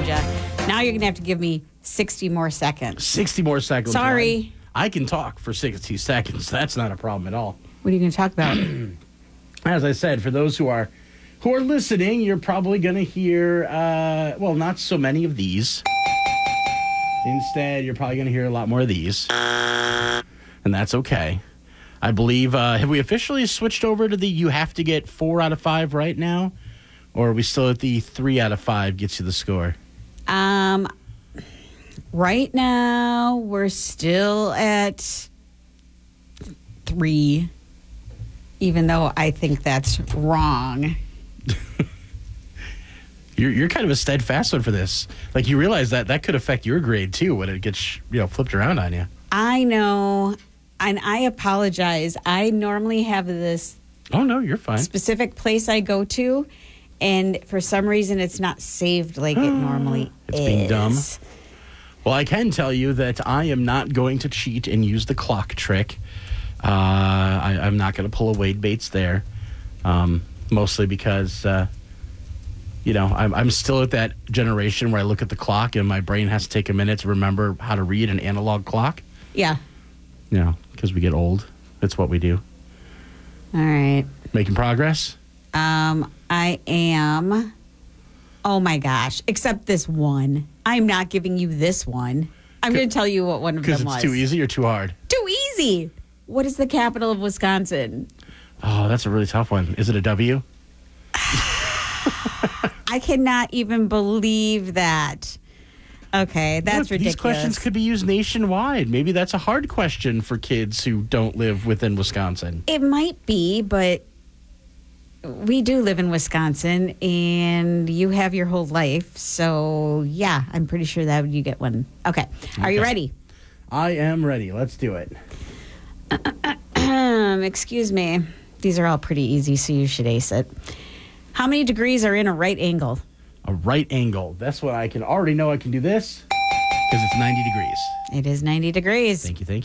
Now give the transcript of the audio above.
you. Now you're going to have to give me 60 more seconds. 60 more seconds. Sorry. Ryan. I can talk for 60 seconds. That's not a problem at all. What are you going to talk about? As I said, for those who are listening, you're probably going to hear, not so many of these. Instead, you're probably going to hear a lot more of these. And that's okay. I believe, have we officially switched over to the you have to get 4 out of 5 right now? Or are we still at the 3 out of 5 gets you the score? Right now, we're still at 3, even though I think that's wrong. You're kind of a steadfast one for this. Like, you realize that could affect your grade, too, when it gets, flipped around on you. I know, and I apologize. I normally have this Oh, no, you're fine. specific place I go to, and for some reason, it's not saved like it normally It's is. being dumb. Well, I can tell you that I am not going to cheat and use the clock trick. I'm not going to pull a Wade Bates there, mostly because... I'm still at that generation where I look at the clock and my brain has to take a minute to remember how to read an analog clock. Yeah. Because we get old. That's what we do. All right. Making progress? I am. Oh my gosh! Except this one. I'm not giving you this one. I'm going to tell you what one of them was. Because it's too easy or too hard? Too easy. What is the capital of Wisconsin? Oh, that's a really tough one. Is it a W? I cannot even believe that. Okay, that's ridiculous. These questions could be used nationwide. Maybe that's a hard question for kids who don't live within Wisconsin. It might be, but we do live in Wisconsin, and you have your whole life. So, yeah, I'm pretty sure that you get one. Okay. Are you ready? I am ready. Let's do it. Excuse me. These are all pretty easy, so you should ace it. How many degrees are in a right angle? A right angle. That's what I can already know I can do this because it's 90 degrees. It is 90 degrees. Thank you.